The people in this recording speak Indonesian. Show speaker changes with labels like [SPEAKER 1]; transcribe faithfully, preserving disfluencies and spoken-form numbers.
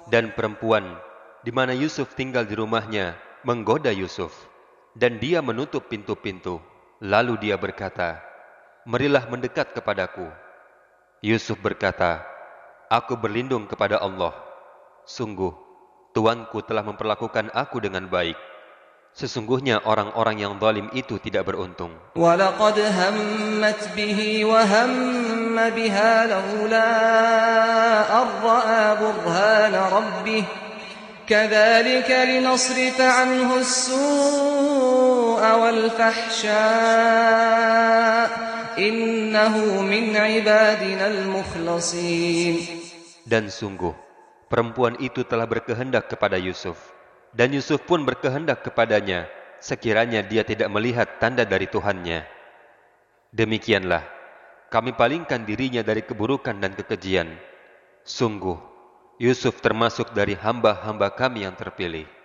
[SPEAKER 1] Dan perempuan di mana Yusuf tinggal di rumahnya menggoda Yusuf, dan dia menutup pintu-pintu. Lalu dia berkata, "Marilah mendekat kepadaku." Yusuf berkata, "Aku berlindung kepada Allah. Sungguh, tuanku telah memperlakukan aku dengan baik. Sesungguhnya orang-orang yang zalim itu tidak beruntung."
[SPEAKER 2] وَلَقَدْ هَمَّتْ بِهِ وَهَمَّ بِهَا لَوْلَا أَن رَّأَىٰ بُرْهَانَ رَبِّهِ كَذَٰلِكَ لِنَصْرِفَ عَنْهُ السُّوءَ وَالْفَحْشَاءَ إِنَّهُ مِنْ عِبَادِنَا الْمُخْلَصِينَ.
[SPEAKER 1] Dan sungguh, perempuan itu telah berkehendak kepada Yusuf, dan Yusuf pun berkehendak kepadanya, sekiranya dia tidak melihat tanda dari Tuhannya. Demikianlah, kami palingkan dirinya dari keburukan dan kekejian. Sungguh, Yusuf termasuk dari hamba-hamba kami yang terpilih.